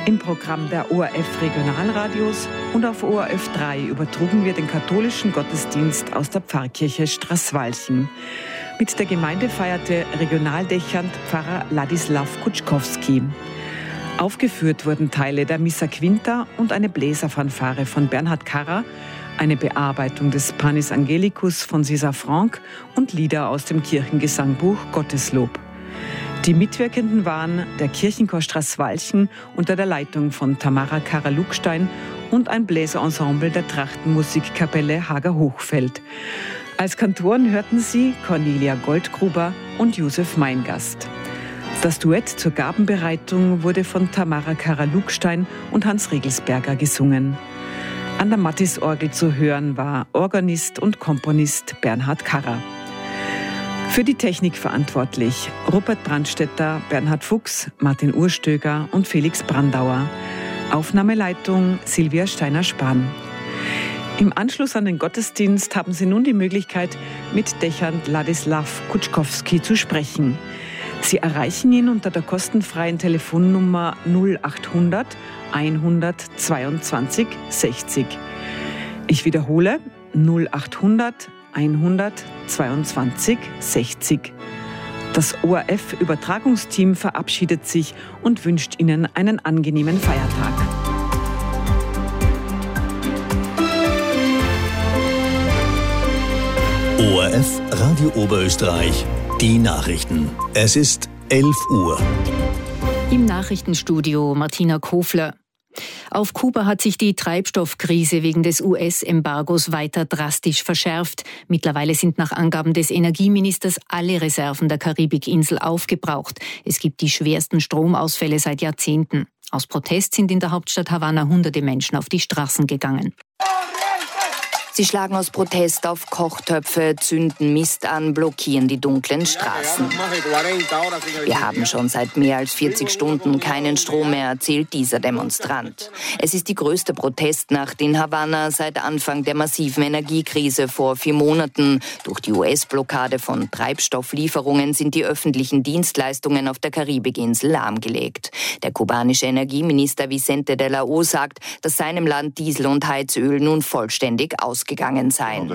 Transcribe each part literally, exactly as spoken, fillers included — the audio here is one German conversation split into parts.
Im Programm der O R F Regionalradios und auf O R F drei übertrugen wir den katholischen Gottesdienst aus der Pfarrkirche Straßwalchen. Mit der Gemeinde feierte regionaldächernd Pfarrer Ladislav Kutschkowski. Aufgeführt wurden Teile der Missa Quinta und eine Bläserfanfare von Bernhard Karrer, eine Bearbeitung des Panis Angelicus von César Franck und Lieder aus dem Kirchengesangbuch Gotteslob. Die Mitwirkenden waren der Kirchenchor Straßwalchen unter der Leitung von Tamara Karrer-Luckstein und ein Bläserensemble der Trachtenmusikkapelle Hager-Hochfeld. Als Kantoren hörten sie Cornelia Goldgruber und Josef Meingast. Das Duett zur Gabenbereitung wurde von Tamara Karrer-Luckstein und Hans Regelsberger gesungen. An der Mattisorgel zu hören war Organist und Komponist Bernhard Karrer. Für die Technik verantwortlich Rupert Brandstetter, Bernhard Fuchs, Martin Urstöger und Felix Brandauer. Aufnahmeleitung Silvia Steiner-Spahn. Im Anschluss an den Gottesdienst haben Sie nun die Möglichkeit, mit dächernd Ladislav Kutschkowski zu sprechen. Sie erreichen ihn unter der kostenfreien Telefonnummer null achthundert hundertzweiundzwanzig sechzig. Ich wiederhole null achthundert hundertzweiundzwanzig sechzig. Das O R F-Übertragungsteam verabschiedet sich und wünscht Ihnen einen angenehmen Feiertag. O R F Radio Oberösterreich, die Nachrichten. Es ist elf Uhr. Im Nachrichtenstudio Martina Kofler. Auf Kuba hat sich die Treibstoffkrise wegen des U S-Embargos weiter drastisch verschärft. Mittlerweile sind nach Angaben des Energieministers alle Reserven der Karibikinsel aufgebraucht. Es gibt die schwersten Stromausfälle seit Jahrzehnten. Aus Protest sind in der Hauptstadt Havanna hunderte Menschen auf die Straßen gegangen. Sie schlagen aus Protest auf Kochtöpfe, zünden Mist an, blockieren die dunklen Straßen. Wir haben schon seit mehr als vierzig Stunden keinen Strom mehr, erzählt dieser Demonstrant. Es ist die größte Protestnacht in Havanna seit Anfang der massiven Energiekrise vor vier Monaten. Durch die U S-Blockade von Treibstofflieferungen sind die öffentlichen Dienstleistungen auf der Karibikinsel lahmgelegt. Der kubanische Energieminister Vicente de la O sagt, dass seinem Land Diesel und Heizöl nun vollständig ausgegangen seien.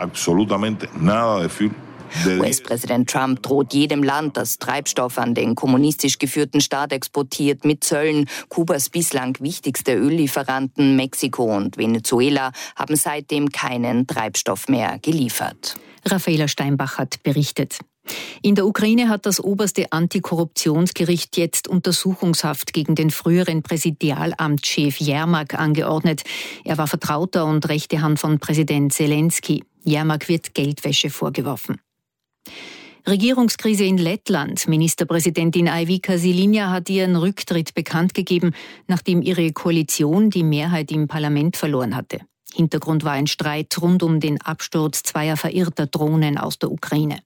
U S-Präsident Trump droht jedem Land, das Treibstoff an den kommunistisch geführten Staat exportiert, mit Zöllen. Kubas bislang wichtigste Öllieferanten, Mexiko und Venezuela, haben seitdem keinen Treibstoff mehr geliefert. Raffaela Steinbach hat berichtet. In der Ukraine hat das oberste Antikorruptionsgericht jetzt Untersuchungshaft gegen den früheren Präsidialamtschef Jermak angeordnet. Er war Vertrauter und rechte Hand von Präsident Zelensky. Jermak wird Geldwäsche vorgeworfen. Regierungskrise in Lettland. Ministerpräsidentin Aivika Silinja hat ihren Rücktritt bekannt gegeben, nachdem ihre Koalition die Mehrheit im Parlament verloren hatte. Hintergrund war ein Streit rund um den Absturz zweier verirrter Drohnen aus der Ukraine.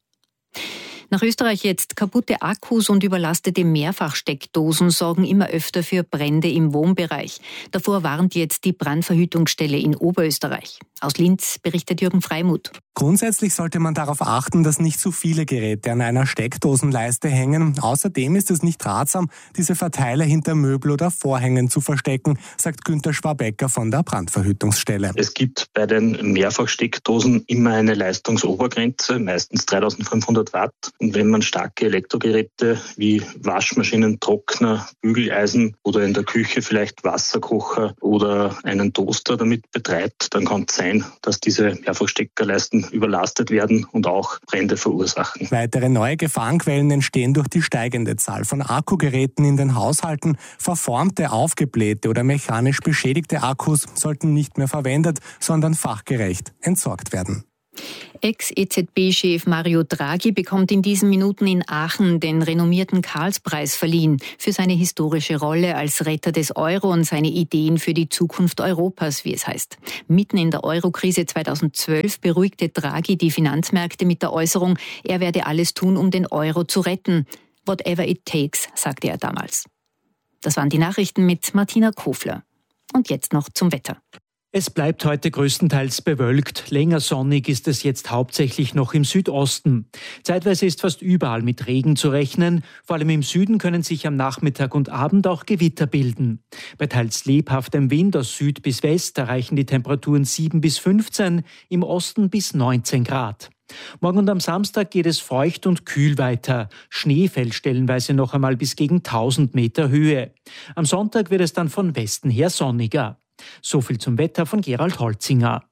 Nach Österreich jetzt. Kaputte Akkus und überlastete Mehrfachsteckdosen sorgen immer öfter für Brände im Wohnbereich. Davor warnt jetzt die Brandverhütungsstelle in Oberösterreich. Aus Linz berichtet Jürgen Freimuth. Grundsätzlich sollte man darauf achten, dass nicht zu viele Geräte an einer Steckdosenleiste hängen. Außerdem ist es nicht ratsam, diese Verteiler hinter Möbel oder Vorhängen zu verstecken, sagt Günther Schwabecker von der Brandverhütungsstelle. Es gibt bei den Mehrfachsteckdosen immer eine Leistungsobergrenze, meistens dreitausendfünfhundert Watt. Und wenn man starke Elektrogeräte wie Waschmaschinen, Trockner, Bügeleisen oder in der Küche vielleicht Wasserkocher oder einen Toaster damit betreibt, dann kann es sein, dass diese Mehrfachsteckerleisten überlastet werden und auch Brände verursachen. Weitere neue Gefahrenquellen entstehen durch die steigende Zahl von Akkugeräten in den Haushalten. Verformte, aufgeblähte oder mechanisch beschädigte Akkus sollten nicht mehr verwendet, sondern fachgerecht entsorgt werden. Ex-E Z B-Chef Mario Draghi bekommt in diesen Minuten in Aachen den renommierten Karlspreis verliehen für seine historische Rolle als Retter des Euro und seine Ideen für die Zukunft Europas, wie es heißt. Mitten in der Eurokrise zweitausendzwölf beruhigte Draghi die Finanzmärkte mit der Äußerung, er werde alles tun, um den Euro zu retten. Whatever it takes, sagte er damals. Das waren die Nachrichten mit Martina Kofler. Und jetzt noch zum Wetter. Es bleibt heute größtenteils bewölkt. Länger sonnig ist es jetzt hauptsächlich noch im Südosten. Zeitweise ist fast überall mit Regen zu rechnen. Vor allem im Süden können sich am Nachmittag und Abend auch Gewitter bilden. Bei teils lebhaftem Wind aus Süd bis West erreichen die Temperaturen sieben bis fünfzehn, im Osten bis neunzehn Grad. Morgen und am Samstag geht es feucht und kühl weiter. Schnee fällt stellenweise noch einmal bis gegen tausend Meter Höhe. Am Sonntag wird es dann von Westen her sonniger. So viel zum Wetter von Gerald Holzinger.